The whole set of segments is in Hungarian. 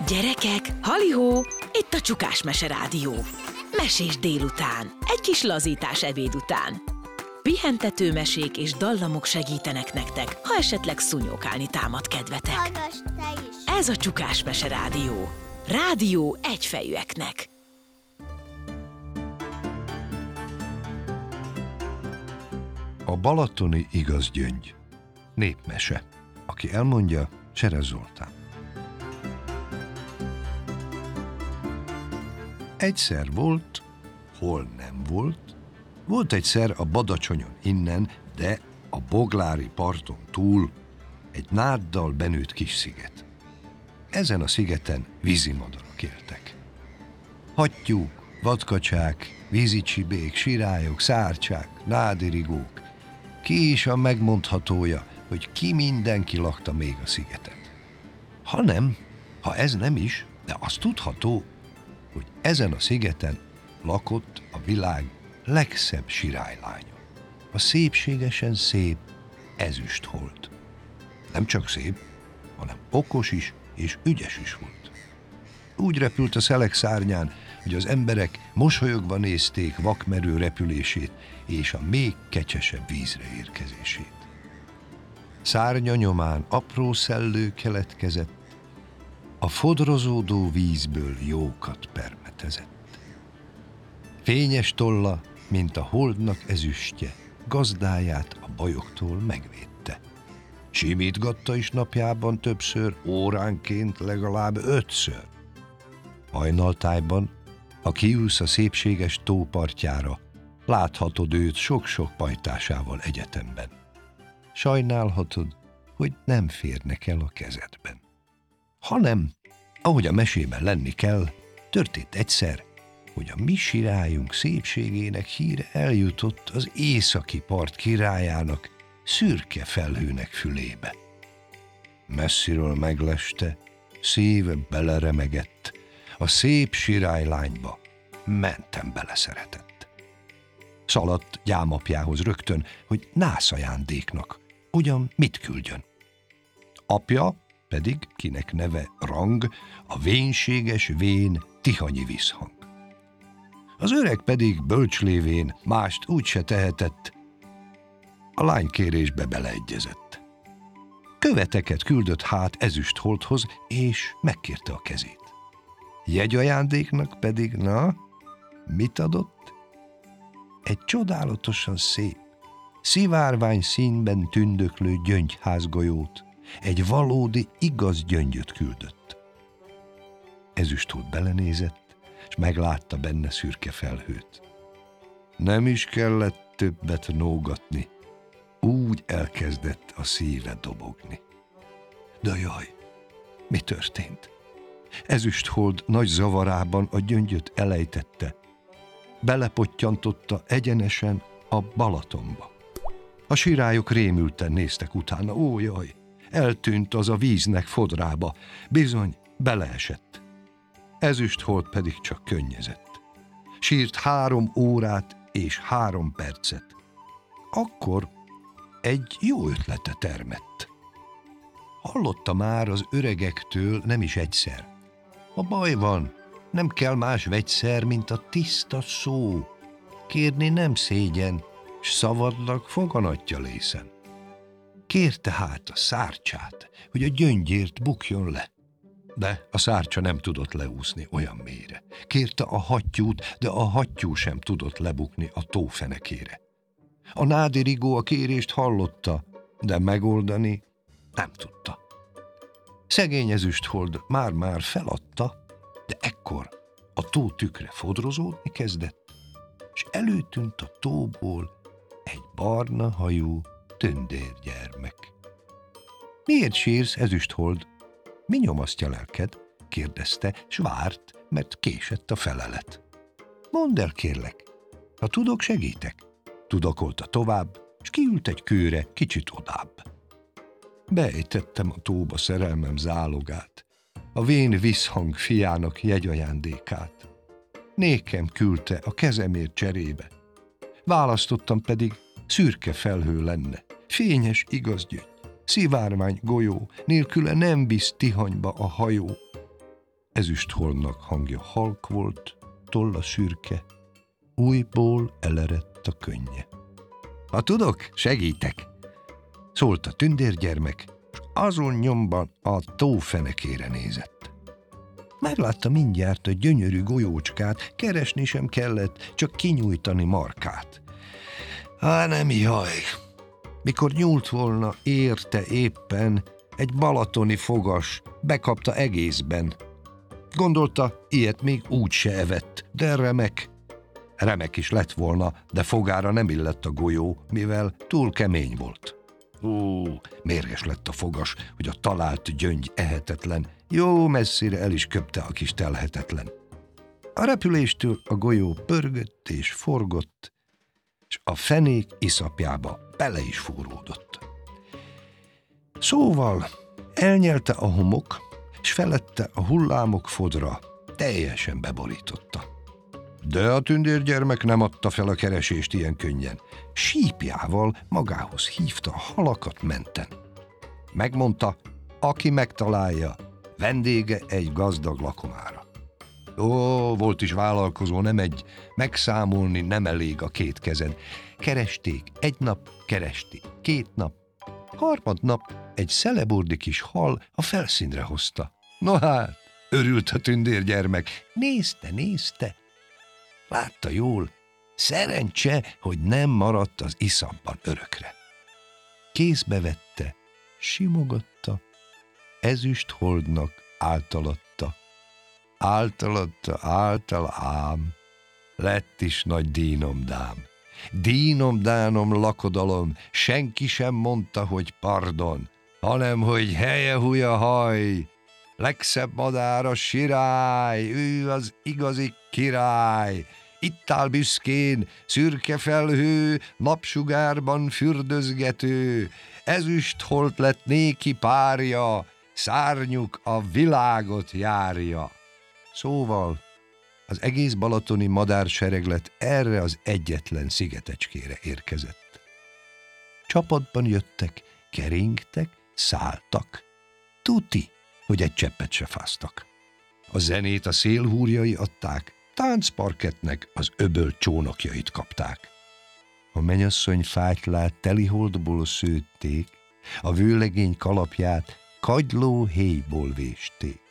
Gyerekek, halihó, itt a Csukás Mese Rádió. Mesés délután, egy kis lazítás ebéd után. Pihentető mesék és dallamok segítenek nektek, ha esetleg szúnyókálni támad kedvetek. Hallgass te is! Ez a Csukás Mese Rádió. Rádió egyfejűeknek. A balatoni igaz gyöngy. Népmese. Aki elmondja, Cseres Zoltán. Egyszer volt, hol nem volt. Volt egyszer a Badacsonyon innen, de a Boglári parton túl egy náddal benőtt kis sziget. Ezen a szigeten vízimadarak éltek. Hattyúk, vadkacsák, vízicsibék, sirályok, szárcsák, nádirigók. Ki is a megmondhatója, hogy ki mindenki lakta még a szigetet. Ha ez nem is, de az tudható, hogy ezen a szigeten lakott a világ legszebb sirálylánya. A szépségesen szép ezüsthold. Nem csak szép, hanem okos is és ügyes is volt. Úgy repült a szelek szárnyán, hogy az emberek mosolyogva nézték vakmerő repülését és a még kecsesebb vízre érkezését. Szárnya nyomán apró szellő keletkezett, a fodrozódó vízből jókat permetezett. Fényes tolla, mint a holdnak ezüstje, gazdáját a bajoktól megvédte. Simítgatta is napjában többször, óránként legalább 5-ször. Hajnaltájban, ha kiülsz a szépséges tó partjára, láthatod őt sok-sok pajtásával egyetemben. Sajnálhatod, hogy nem férnek el a kezedben. Hanem, ahogy a mesében lenni kell, történt egyszer, hogy a mi sirályunk szépségének híre eljutott az északi part királyának, szürke felhőnek fülébe. Messziről megleste, szíve beleremegett, a szép sirálylányba mentem beleszeretett. Szaladt gyámapjához rögtön, hogy nász ajándéknak, ugyan mit küldjön. Apja pedig, kinek neve Rang, a vénséges vén tihanyi visszhang. Az öreg pedig bölcs lévén mást úgyse tehetett, a lánykérésbe beleegyezett. Követeket küldött hát ezüstholdhoz, és megkérte a kezét. Jegyajándéknak pedig, mit adott? Egy csodálatosan szép, szivárvány színben tündöklő gyöngyházgolyót, egy valódi, igaz gyöngyöt küldött. Ezüsthold belenézett, és meglátta benne szürke felhőt. Nem is kellett többet nógatni, úgy elkezdett a szíve dobogni. De jaj, mi történt? Ezüsthold nagy zavarában a gyöngyöt elejtette, belepottyantotta egyenesen a Balatonba. A sirályok rémülten néztek utána, ó jaj, eltűnt az a víznek fodrába, bizony beleesett. Ezüsthold pedig csak könnyezett. Sírt 3 órát és 3 percet. Akkor egy jó ötlete termett. Hallotta már az öregektől nem is egyszer. Ha baj van, nem kell más vegyszer, mint a tiszta szó. Kérni nem szégyen, s szavadnak foganatja lészen. Kérte hát a szárcsát, hogy a gyöngyért bukjon le. De a szárcsa nem tudott leúszni olyan mélyre. Kérte a hattyút, de a hattyú sem tudott lebukni a tó fenekére. A nádirigó a kérést hallotta, de megoldani nem tudta. Szegény ezüsthold már-már feladta, de ekkor a tó tükre fodrozódni kezdett, és előtűnt a tóból egy barna hajú tündérgyermek. Miért sírsz, ezüsthold? Mi nyomasztja lelked? Kérdezte, s várt, mert késett a felelet. Mondd el, kérlek, ha tudok, segítek. Tudakolta tovább, s kiült egy kőre kicsit odább. Beejtettem a tóba szerelmem zálogát, a vén visszhang fiának jegyajándékát. Nékem küldte a kezemért cserébe. Választottam pedig, szürke felhő lenne, fényes igaz gyöngy, szivárvány golyó, nélküle nem visz Tihanyba a hajó. ezüstholnak hangja halk volt, tolla szürke, újból elerett a könnye. Ha tudok, segítek, szólt a tündérgyermek, és azon nyomban a tó fenekére nézett. Meglátta mindjárt a gyönyörű golyócskát, keresni sem kellett, csak kinyújtani markát. Nem jaj! Mikor nyúlt volna, érte éppen, egy balatoni fogas bekapta egészben. Gondolta, ilyet még úgy se evett, de remek. Remek is lett volna, de fogára nem illett a golyó, mivel túl kemény volt. Mérges lett a fogas, hogy a talált gyöngy ehetetlen, jó messzire el is köpte a kis telhetetlen. A repüléstől a golyó pörgött és forgott, és a fenék iszapjába bele is fúródott. Szóval elnyelte a homok, és felette a hullámok fodra teljesen beborította. De a tündérgyermek nem adta fel a keresést ilyen könnyen. Sípjával magához hívta a halakat menten. Megmondta, aki megtalálja, vendége egy gazdag lakomára. Volt is vállalkozó, nem egy, megszámolni nem elég a két kezed. Keresték, egy nap keresti, 2 nap. Harmadnap egy szeleburdi kis hal a felszínre hozta. No hát, örült a tündérgyermek, nézte. Látta jól, szerencse, hogy nem maradt az iszapban örökre. Kézbe vette, simogatta, ezüstholdnak általatta. Általa ám, lett is nagy dínomdám. Dínomdánom lakodalom, senki sem mondta, hogy pardon, hanem, hogy helye-húja haj. Legszebb madár a sirály, ő az igazi király. Itt áll büszkén, szürke felhő, napsugárban fürdözgető, ezüstholt lett néki párja, szárnyuk a világot járja. Szóval az egész balatoni madársereglet erre az egyetlen szigetecskére érkezett. Csapatban jöttek, keringtek, szálltak. Tuti, hogy egy cseppet se fáztak. A zenét a szélhúrjai adták, táncparkettnek az öböl csónakjait kapták. A mennyasszony fátylát teliholdból szőtték, a vőlegény kalapját kagyló héjból vésték.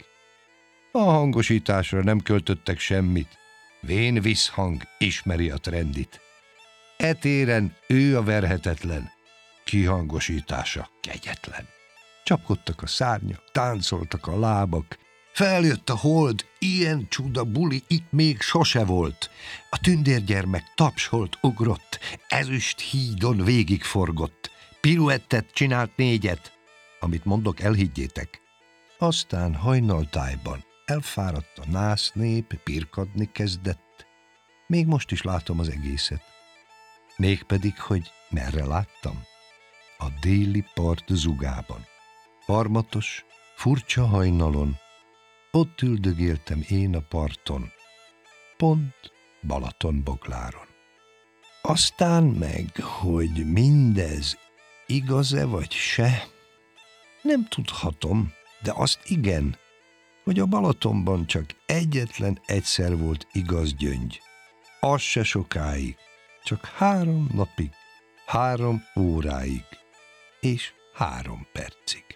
A hangosításra nem költöttek semmit, vén visszhang ismeri a trendit. Etéren ő a verhetetlen, kihangosítása kegyetlen. Csapkodtak a szárnyak, táncoltak a lábak, feljött a hold, ilyen csuda buli itt még sose volt. A tündérgyermek tapsolt, ugrott, ezüst hídon végigforgott, piruettet csinált 4, amit mondok, elhiggyétek. Aztán hajnaltájban elfáradt a násznép, pirkadni kezdett. Még most is látom az egészet. Mégpedig, hogy merre láttam? A déli part zugában. Harmatos, furcsa hajnalon, ott üldögéltem én a parton, pont Balatonbogláron. Aztán meg, hogy mindez igaz-e vagy se, nem tudhatom, de azt igen, hogy a Balatonban csak egyetlen egyszer volt igaz gyöngy. Az se sokáig, csak 3 napig, 3 óráig és 3 percig.